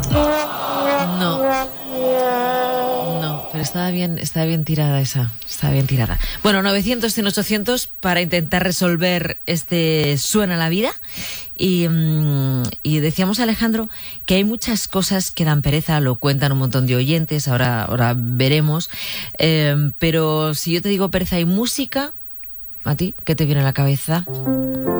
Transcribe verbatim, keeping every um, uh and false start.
No. No, pero estaba bien, estaba bien tirada esa. Estaba bien tirada. Bueno, novecientos, cien, ochocientos para intentar resolver este Suena la vida. Y, mmm, y decíamos, Alejandro, que hay muchas cosas que dan pereza, lo cuentan un montón de oyentes, ahora, ahora veremos. Eh, pero si yo te digo pereza y música, ¿a ti qué te viene a la cabeza?